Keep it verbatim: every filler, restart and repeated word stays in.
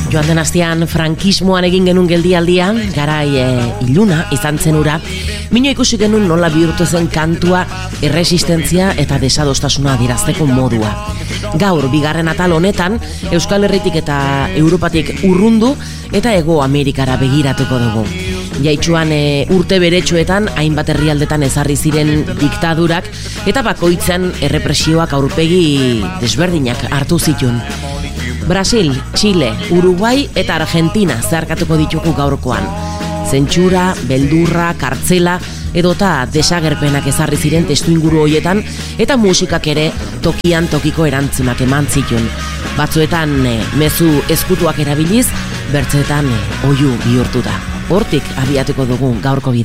Joan den astean frankismoan egin genuen geldialdia, garai e, iluna izan zen ura, mino ikusi genuen nola bihurtu zen kantua erresistentzia eta desadostasuna adierazteko modua. Gaur, bigarren atal honetan, Euskal Herritik eta Europatik urrundu eta Hego Amerikara begiratuko dugu. Jaitsuan e, urte beretsuetan hainbat herrialdetan ezarri ziren diktadurak eta bakoitzan errepresioak aurpegi desberdinak hartu zituen. Brasil, Chile, Uruguay eta Argentina zeharkatuko ditugu gaurkoan. Zentsura, beldurra, kartzela edota desagerpenak ezarri ziren testuinguru hoietan eta musikak ere tokian tokiko erantzunak eman zituen. Batzuetan e, mezu ezkutuak erabiliz, bertzeetan e, oihu bihurtu da. Hortik abiatuko dugu gaurko bidea.